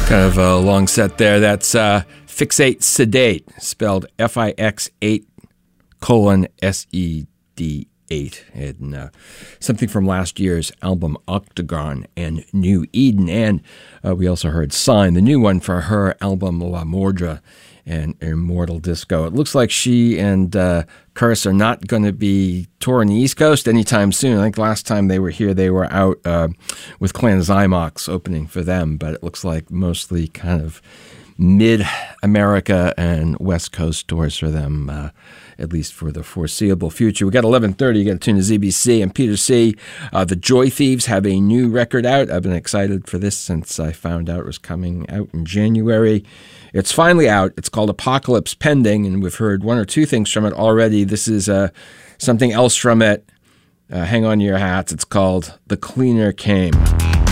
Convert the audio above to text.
Kind of a long set there. That's Fixate Sedate, spelled Fix8 SED8. And something from last year's album Octagon and New Eden. And we also heard Sign, the new one for her album La Mordra and Immortal Disco. It looks like she and Curse are not going to be touring the East Coast anytime soon. I think last time they were here, they were out with Clan Zymox opening for them, but it looks like mostly kind of mid-America and West Coast tours for them, at least for the foreseeable future. We got 11:30. You got to tune to ZBC and Peter C. The Joy Thieves have a new record out. I've been excited for this since I found out it was coming out in January. It's finally out. It's called Apocalypse Pending, and we've heard one or two things from it already. This is something else from it. Hang on to your hats. It's called The Cleaner Came.